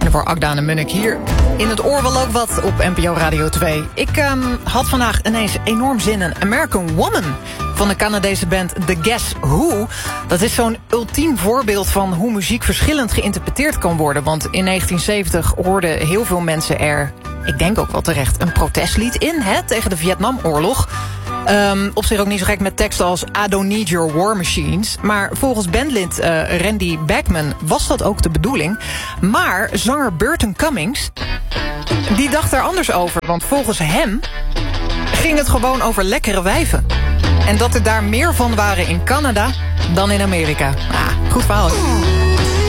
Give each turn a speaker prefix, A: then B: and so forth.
A: voor Agda en Munnik hier in het oor wel ook wat op NPO Radio 2. Ik had vandaag ineens enorm zin in American Woman van de Canadese band The Guess Who. Dat is zo'n ultiem voorbeeld van hoe muziek verschillend geïnterpreteerd kan worden. Want in 1970 hoorden heel veel mensen er, ik denk ook wel terecht, een protestlied in tegen de Vietnamoorlog. Op zich ook niet zo gek met teksten als I don't need your war machines. Maar volgens bandlid Randy Bachman was dat ook de bedoeling. Maar zanger Burton Cummings, die dacht daar anders over. Want volgens hem ging het gewoon over lekkere wijven. En dat er daar meer van waren in Canada dan in Amerika. Goed verhaal.